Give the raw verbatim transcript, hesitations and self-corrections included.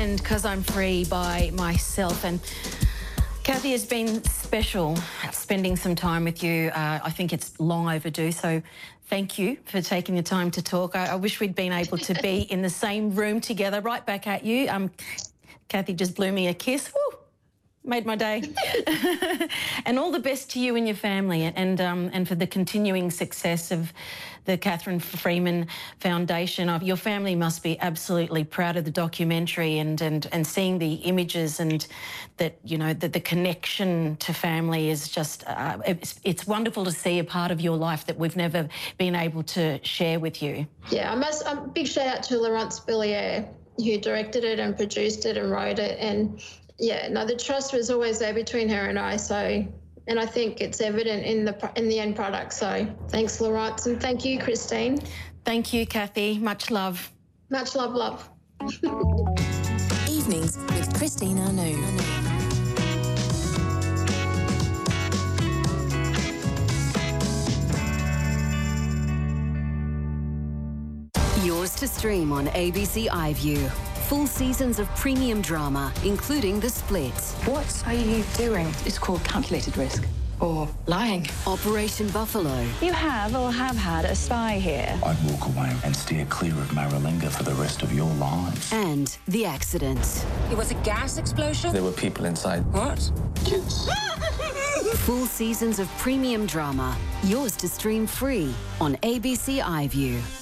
and Because I'm Free by myself. And Kathy, has been special spending some time with you. Uh, I think it's long overdue, so thank you for taking the time to talk. I, I wish we'd been able to be in the same room together. Right back at you. Um, Kathy just blew me a kiss. Woo! Made my day. And all the best to you and your family, and um, and for the continuing success of the Catherine Freeman Foundation. Uh, your family must be absolutely proud of the documentary, and and and seeing the images, and that, you know, that the connection to family is just uh, it's, it's wonderful to see a part of your life that we've never been able to share with you. Yeah, I must. A big shout out to Laurence Billiere, who directed it and produced it and wrote it. And yeah, no, the trust was always there between her and I. So, and I think it's evident in the in the end product. So, thanks, Laurence, and thank you, Christine. Thank you, Kathy. Much love. Much love, love. Evenings with Christine Anu. Yours to stream on A B C iView. Full seasons of premium drama, including The Split. What are you doing? It's called calculated risk. Or lying. Operation Buffalo. You have or have had a spy here. I'd walk away and steer clear of Maralinga for the rest of your lives. And The Accident. It was a gas explosion? There were people inside. What? Kids. Full seasons of premium drama. Yours to stream free on A B C iView.